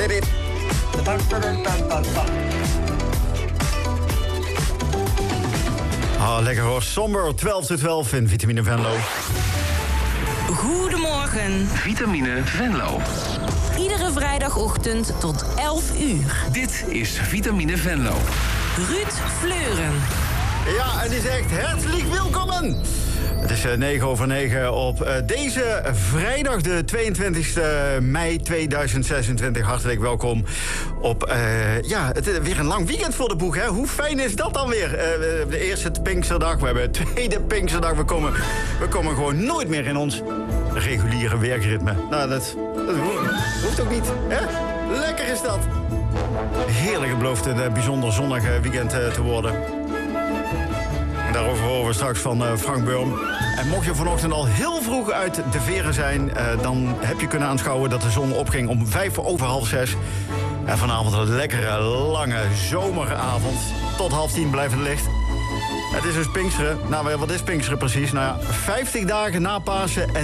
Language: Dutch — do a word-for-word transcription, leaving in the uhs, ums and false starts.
Ah, lekker hoor. Somber, twaalf tot twaalf in Vitamine Venlo. Goedemorgen. Vitamine Venlo. Iedere vrijdagochtend tot elf uur. Dit is Vitamine Venlo. Ruud Fleuren. Ja, en die zegt hartelijk welkom. Het is negen over negen op uh, deze vrijdag, de tweeëntwintigste mei tweeduizend zesentwintig. Hartelijk welkom op, uh, ja, het is weer een lang weekend voor de boeg, hè? Hoe fijn is dat dan weer? Uh, de eerste Pinksterdag, we hebben de tweede Pinksterdag. We komen, we komen gewoon nooit meer in ons reguliere werkritme. Nou, dat, dat hoeft ook niet, hè? Lekker is dat. Heerlijk belooft een bijzonder zonnig weekend uh, te worden. Daarover horen we straks van uh, Frank Beum. En mocht je vanochtend al heel vroeg uit de veren zijn... Uh, dan heb je kunnen aanschouwen dat de zon opging om vijf over half zes. En vanavond een lekkere, lange zomeravond. Tot half tien blijft het licht. Het is dus Pinksteren. Nou, wat is Pinksteren precies? Nou ja, vijftig dagen na Pasen en